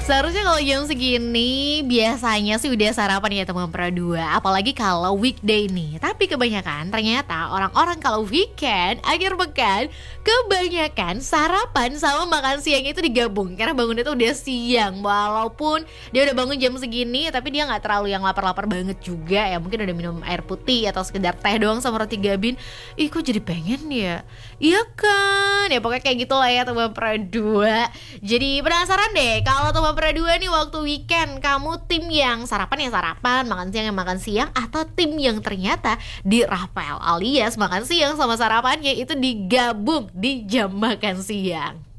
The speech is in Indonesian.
Seharusnya kalau jam segini biasanya sih udah sarapan ya teman Pro 2. Apalagi kalau weekday nih. Tapi kebanyakan ternyata orang-orang kalau weekend, akhir pekan, kebanyakan sarapan sama makan siang itu digabung. Karena bangunnya tuh udah siang. Walaupun dia udah bangun jam segini, tapi dia gak terlalu yang lapar-lapar banget juga ya. Mungkin udah minum air putih atau sekedar teh doang sama roti gabin. Ih kok jadi pengen ya? Iya kan? Ya pokoknya kayak gitu lah ya teman Pro 2. Jadi penasaran deh kalau teman Pro 2 nih waktu weekend, kamu tim yang sarapan makan siang yang makan siang, atau tim yang ternyata di Rapel alias makan siang sama sarapannya itu digabung di jam makan siang?